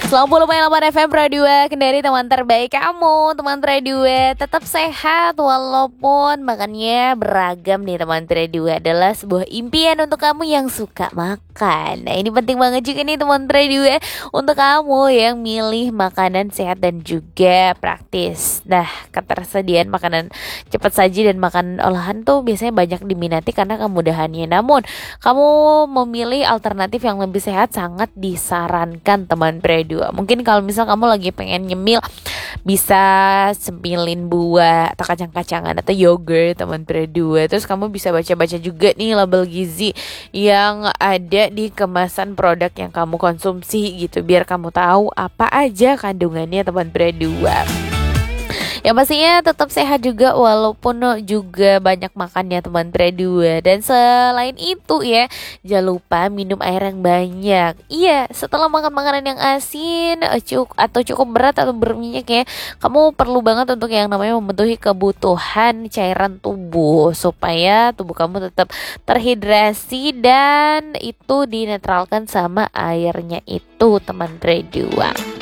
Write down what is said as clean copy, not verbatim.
90,8 FM Pro 2, Kendari teman terbaik kamu. Teman Pro 2 tetap sehat walaupun makannya beragam nih. Teman Pro 2 adalah sebuah impian untuk kamu yang suka makan. Nah, ini penting banget juga nih teman Pro 2 untuk kamu yang milih makanan sehat dan juga praktis. Nah, ketersediaan makanan cepat saji dan makanan olahan tuh biasanya banyak diminati karena kemudahannya. Namun, kamu memilih alternatif yang lebih sehat sangat disarankan teman Pro 2. Mungkin kalau misal kamu lagi pengen nyemil, bisa semilin buah atau kacang-kacangan atau yogurt teman Pro 2. Terus kamu bisa baca-baca juga nih label gizi yang ada di kemasan produk yang kamu konsumsi gitu, biar kamu tahu apa aja kandungannya teman Pro 2. Yang pastinya tetap sehat juga walaupun juga banyak makannya teman Pro 2. Dan selain itu ya, jangan lupa minum air yang banyak. Iya, setelah makan makanan yang asin atau cukup berat atau berminyak ya, kamu perlu banget untuk yang namanya memenuhi kebutuhan cairan tubuh supaya tubuh kamu tetap terhidrasi dan itu dinetralkan sama airnya itu teman Pro 2.